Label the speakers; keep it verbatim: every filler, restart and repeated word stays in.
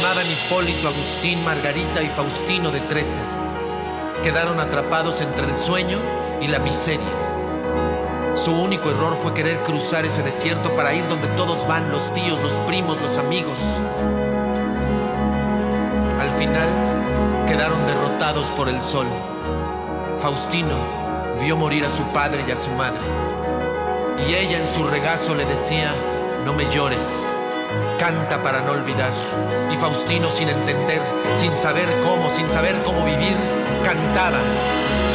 Speaker 1: llamaban Hipólito, Agustín, Margarita y Faustino de trece. Quedaron atrapados entre el sueño y la miseria. Su único error fue querer cruzar ese desierto para ir donde todos van, los tíos, los primos, los amigos. Al final, quedaron derrotados por el sol. Faustino vio morir a su padre y a su madre. Y ella en su regazo le decía: no me llores, canta para no olvidar. Y Faustino, sin entender, sin saber cómo, sin saber cómo vivir, cantaba.